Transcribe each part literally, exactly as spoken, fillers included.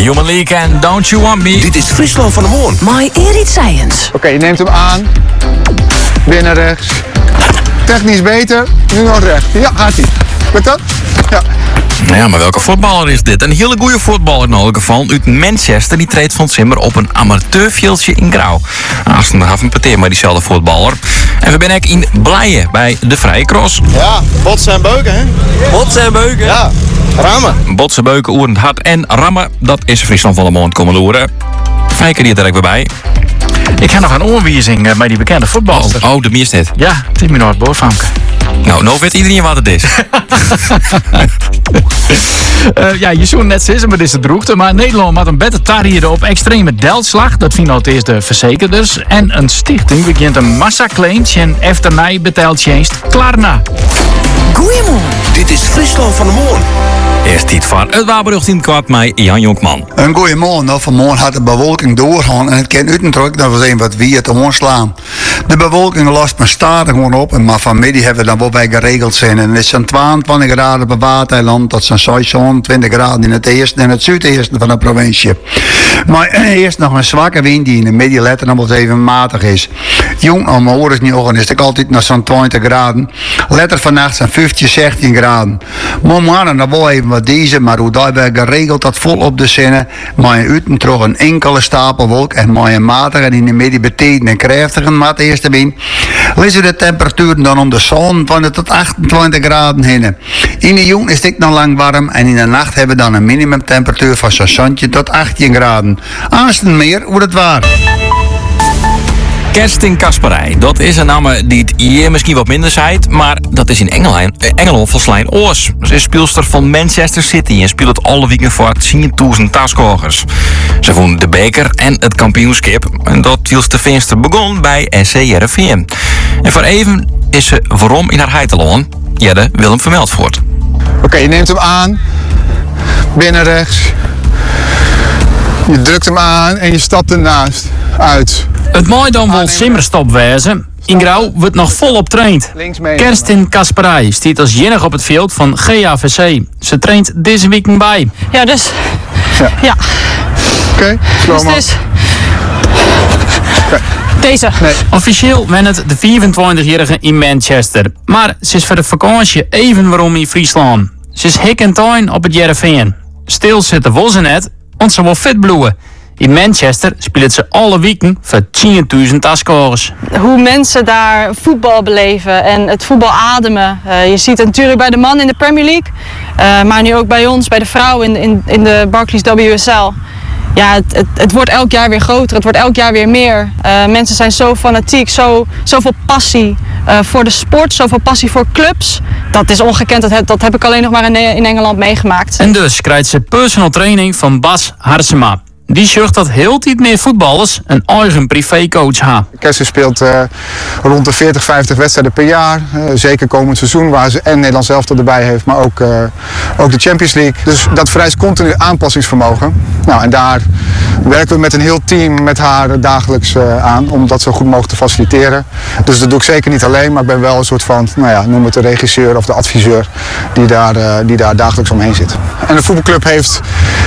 Human League en Don't You Want Me. Dit is Friesland van de Hoorn. My Erit Science. Oké, okay, je neemt hem aan. Binnen rechts. Technisch beter. Nu nog rechts. Ja, gaat ie. Lukt dat? Ja. Nou ja, maar welke voetballer is dit? Een hele goede voetballer in elk geval. Uit Manchester, die treedt van Zimmer op een amateurveldje in Grauw. Aasten had een parteer maar diezelfde voetballer. En we zijn ook in Blijen bij de Vrije Cross. Ja, botsen en beuken, hè? Botsen en beuken? Ja, rammen. Botsen, beuken, oerend hard en rammen. Dat is Friesland van de Mond komen loeren. Vijker die er ook weer bij. Ik heb nog een oorwijzing bij die bekende voetbalster. Oh, oh de meest dit. Ja, Timmy Noord-Boorvanke. Nou, nou weet iedereen wat het is. uh, ja, je zou net zeggen, maar dit is de droogte. Maar Nederland had een beter tarrieren op extreme deldslag. Dat vinden het eerst de verzekerders. En een stichting begint een massaclaims en efternij beteldtjenst Klarna. Goeiemorgen. Dit is Friesland van de Hoorn. Eerst dit van het Waberug in kwart met Jan Jonkman. Een goeiemorgen. Nou, vanmorgen had de bewolking doorgaan en het kan uiteindelijk dat we zien wat wie het te hoorn slaan. De bewolking lost maar stadig gewoon op, maar vanmiddag hebben we dan wel bij geregeld zijn. En het is zo'n tweeëntwintig graden op Waterland tot zo'n zevenentwintig graden in het eerste en het zuideerste van de provincie. Maar eerst nog een zwakke wind die in de middag letter nog wel even matig is. Jong, om mijn oren niet is het altijd nog zo'n twintig graden. Letter vannacht zo'n vijftien, zestien graden. Morgen dan wel even wat deze, maar hoe daar we geregeld dat vol op de zinnen. Maar in Uten trok een enkele stapelwolk en maar een matige en in de middag beteken en krachtige maat eerste wind. Lezen de temperaturen dan om de zon van de tot achtentwintig graden heen. In de jong is het nog lang warm en in de nacht hebben we dan een minimumtemperatuur van zo'n zoontje tot achttien graden. Aanstaan meer hoe het waar. Kerstin Kasperij, dat is een naam die het hier misschien wat minder zijt, maar dat is in Engeland, Engeland van Slijn Oors. Ze is speelster van Manchester City en speelt het alle weekend voor tienduizend taaskogers. Ze won de beker en het kampioenschap en dat wiels de venster begon bij S C Heerenveen. En voor even is ze waarom in haar heiteloon, Jelle Willem Vermeldvoort. Oké, okay, je neemt hem aan. Binnen rechts. Je drukt hem aan en je stapt ernaast uit. Het mooi dan wel simmerstop wezen. In Grauw wordt nog volop traind. Kerstin Kasperij stiet als jennig op het veld van G A V C. Ze traint deze week bij. Ja, dus. Ja. ja. Oké, okay, dus dus. Okay. Deze. Nee. Officieel wen het de vierentwintigjarige in Manchester. Maar ze is voor de vakantie even waarom in Friesland. Ze is hik en tuin op het Heerenveen. Stil zitten was ze net, want ze wil fit bloeien. In Manchester speelt ze alle weken voor tienduizend taaskogers. Hoe mensen daar voetbal beleven en het voetbal ademen. Uh, je ziet het natuurlijk bij de man in de Premier League. Uh, maar nu ook bij ons, bij de vrouw in, in, in de Barclays W S L. Ja, het, het, het wordt elk jaar weer groter, het wordt elk jaar weer meer. Uh, mensen zijn zo fanatiek, zo, zoveel passie uh, voor de sport, zoveel passie voor clubs. Dat is ongekend, dat heb, dat heb ik alleen nog maar in, in Engeland meegemaakt. En dus krijgt ze personal training van Bas Harsema. Die zorgt dat heel tijd meer voetballers een eigen privécoach hebben. Kerstin speelt uh, rond de veertig, vijftig wedstrijden per jaar. Uh, zeker komend seizoen waar ze en Nederlands elftal erbij heeft, maar ook, uh, ook de Champions League. Dus dat vereist continu aanpassingsvermogen. Nou, en daar werken we met een heel team met haar dagelijks uh, aan om dat zo goed mogelijk te faciliteren. Dus dat doe ik zeker niet alleen, maar ik ben wel een soort van, nou ja, noem het de regisseur of de adviseur die daar, uh, die daar dagelijks omheen zit. En de voetbalclub heeft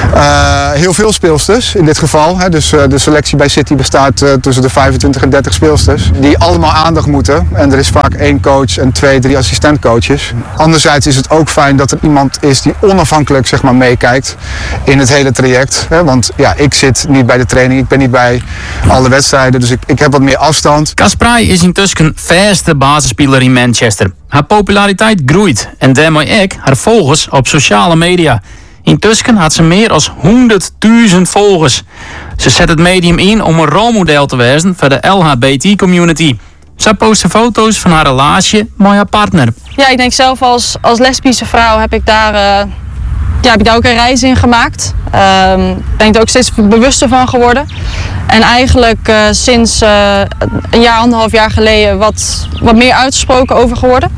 uh, heel veel speelsters. In dit geval, hè, dus uh, de selectie bij City bestaat uh, tussen de vijfentwintig en dertig speelsters. Die allemaal aandacht moeten. En er is vaak één coach en twee, drie assistentcoaches. Anderzijds is het ook fijn dat er iemand is die onafhankelijk zeg maar, meekijkt in het hele traject. Hè, want ja, ik zit niet bij de training, ik ben niet bij alle wedstrijden. Dus ik, ik heb wat meer afstand. Kasperij is intussen een vaste basisspeler in Manchester. Haar populariteit groeit en daarmee ook haar volgers op sociale media. Intussen had ze meer dan honderdduizend volgers. Ze zet het medium in om een rolmodel te wezen voor de L H B T-community. Ze postte foto's van haar relatie met haar partner. Ja, ik denk zelf als, als lesbische vrouw heb ik daar, uh, ja, heb ik daar ook een reis in gemaakt. Ik um, ben er ook steeds bewuster van geworden. En eigenlijk uh, sinds uh, een jaar, anderhalf jaar geleden wat, wat meer uitgesproken over geworden.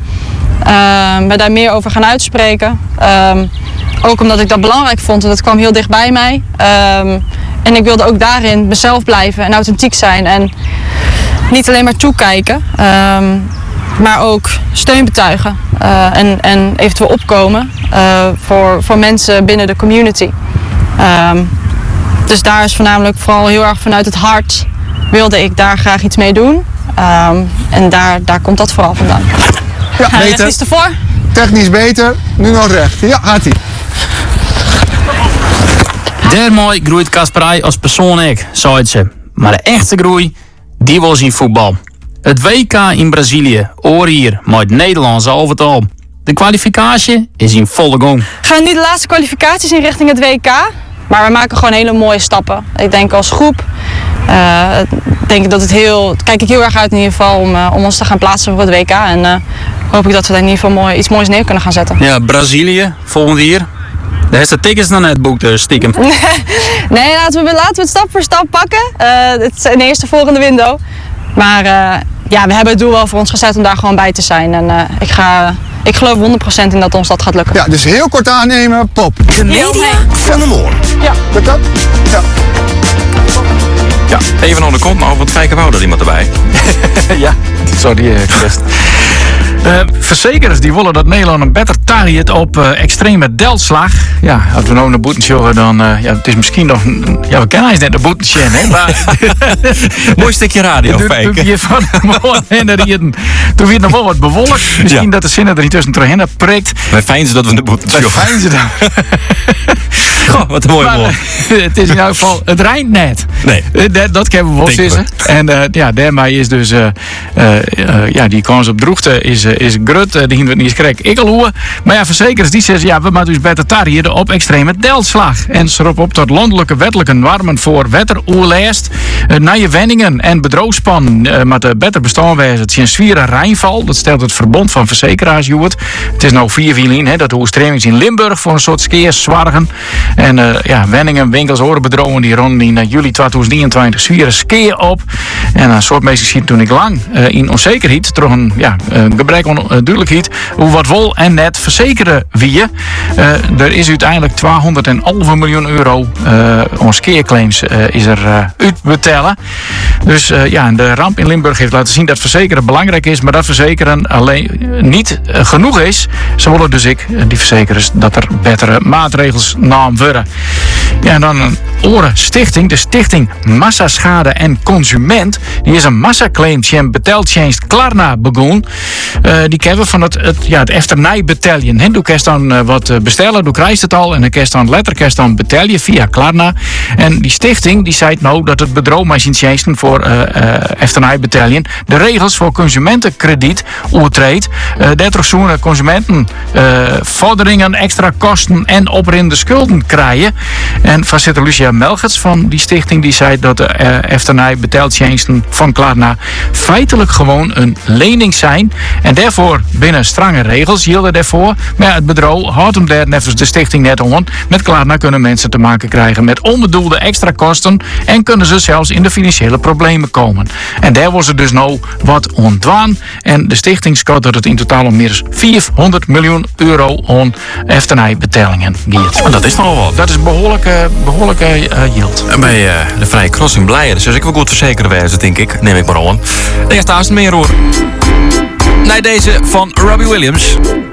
Uh, ben daar meer over gaan uitspreken. Um, Ook omdat ik dat belangrijk vond en dat kwam heel dicht bij mij. Um, en ik wilde ook daarin mezelf blijven en authentiek zijn. En niet alleen maar toekijken, um, maar ook steun betuigen. Uh, en, en eventueel opkomen uh, voor, voor mensen binnen de community. Um, dus daar is voornamelijk vooral heel erg vanuit het hart wilde ik daar graag iets mee doen. Um, en daar, daar komt dat vooral vandaan. Ja, Ga beter. rechts ervoor. Technisch beter. Nu nog recht. Ja, gaat ie. Daarmee groeit Kasperij als persoon ik, zei ze. Maar de echte groei, die was in voetbal. Het W K in Brazilië, oor hier, met het Nederlands overtal. De kwalificatie is in volle gang. We gaan nu de laatste kwalificaties in richting het W K. Maar we maken gewoon hele mooie stappen. Ik denk als groep. Uh, denk ik dat het heel, kijk ik heel erg uit in ieder geval om, uh, om ons te gaan plaatsen voor het W K. En uh, hoop ik dat we daar in ieder geval mooi, iets moois neer kunnen gaan zetten. Ja, Brazilië, volgend jaar. Daar is de tickets nog net boekt, dus stiekem. Nee, laten we, laten we het stap voor stap pakken. Uh, het is een eerste volgende window. Maar uh, ja, we hebben het doel wel voor ons gezet om daar gewoon bij te zijn. En uh, ik, ga, ik geloof honderd procent in dat ons dat gaat lukken. Ja, dus heel kort aannemen. Pop. De media van de morgen. Ja. Lukt dat? Ja. Ja, even aan de kont, maar want kijken wou er iemand erbij. Ja, sorry uh, Christ. Uh, verzekerders die willen dat Nederland een beter target op uh, extreme deltslag. Ja, als we nou naar boeten sjoggen, dan uh, ja, het is misschien nog. Ja, we kennen eens net de boeten sjoggen, hè? Maar Mooi stukje radio, Fijk. Toen je van morgen en er hier, toen werd nog wel wat bewolkt. Misschien Ja. dat de zinnen er niet tussen terug prikt. Wij fijn ze dat we de boete Dat sjoggen. fijn ze dan. Goh, wat een mooie Maar, woord. uh, het is in elk geval, het rijdt net. Nee. Uh, dat, dat kennen we wel Denken we. sissen. En uh, ja, daarmee is dus uh, uh, uh, ja, die kans op droogte is, uh, is grut. Uh, die gaan we niet eens krek ikkelhoeën. Maar ja, verzekerders die zeggen, ja, we moeten dus beter targeten op extreme deltslag. En ze roepen op tot landelijke wettelijke normen voor wetteroerlijst. Uh, naar je wenningen en bedrijfspan uh, met de beter bestaan wijzen. Het is een zwieren Rijnval. Dat stelt het Verbond van Verzekeraars uit. Het is nou vier vier hè, dat de oerstremings in Limburg voor een soort skeers zwargen. En uh, ja, wenningen, winkels, orenbedrijven die ronden in uh, juli tweeduizend eenentwintig zwieren skeer op. En een soort mensen zien toen ik lang uh, in onzekerheid, door een ja, uh, gebrek aan uh, duidelijkheid, hoe wat wol en net verzekeren wie je. Uh, er is uiteindelijk tweehonderdhalf miljoen euro uh, aan skeerclaims uh, is er uh, uitbetalen. Dus uh, ja, de ramp in Limburg heeft laten zien dat verzekeren belangrijk is, maar dat verzekeren alleen uh, niet uh, genoeg is. Ze willen dus ik, uh, die verzekeraars, dat er betere maatregels naam worden. Ja, en dan een orenstichting, de stichting Massaschade en Consument. Die is een massaclaimtje beteltjenst Klarna begonnen. Uh, die kennen we van het, het, ja, het Efternij-betaljen. He, doe kerst dan uh, wat bestellen, doe krijgt het al. En dan kerst dan letter kerst dan betalje via Klarna. En die stichting die zei nou dat het bedrijf machinetjensten voor uh, uh, Efternij-betaljen de regels voor consumentenkrediet overtreedt. Uh, Daardoor zullen consumenten uh, vorderingen, extra kosten en oprinde schulden krijgen. En voorzitter Lucia Melgerts van die stichting die zei dat de uh, Efternij-betaltjensten van Klarna feitelijk gewoon een lening zijn. En daarvoor binnen strenge regels hielden daarvoor. Maar ja, het bedrijf houdt hem daar net als de stichting net om. Met Klarna kunnen mensen te maken krijgen met onbedoelde extra kosten. En kunnen ze zelfs in de financiële problemen komen. En daar was er dus nou wat ontdaan. En de stichting schat dat het in totaal om meer dan vierhonderd miljoen euro aan Efternij-betalingen gaat. Maar dat is nogal wat. Dat is behoorlijke, behoorlijke uh, yield. En bij uh, de Vrije Cross in Blijen, dus ik wel goed verzekerd wijzen, denk ik. Neem ik maar aan. Daar staat het meer hoor. Nee, deze van Robbie Williams.